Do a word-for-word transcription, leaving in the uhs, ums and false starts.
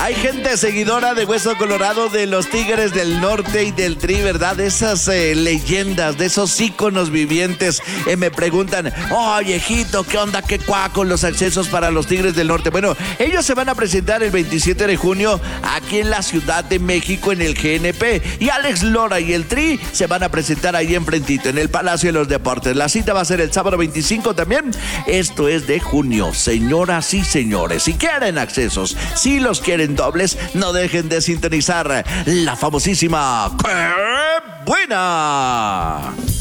Hay gente seguidora de Hueso Colorado, de los Tigres del Norte y del Tri, ¿verdad? De esas eh, leyendas, de esos íconos vivientes. Eh, me preguntan, oye, hijito, ¿qué onda, qué cuá con los accesos para los Tigres del Norte? Bueno, ellos se van a presentar el veintisiete de junio aquí en la Ciudad de México en el G N P. Y Alex Lora y el Tri se van a presentar ahí enfrentito, en el Palacio de los Deportes. La cita va a ser el sábado veinticinco también. Esto es de junio, señoras y señores. Si quieren accesos, si los quieren dobles, no dejen de sintonizar la famosísima ¡Qué buena!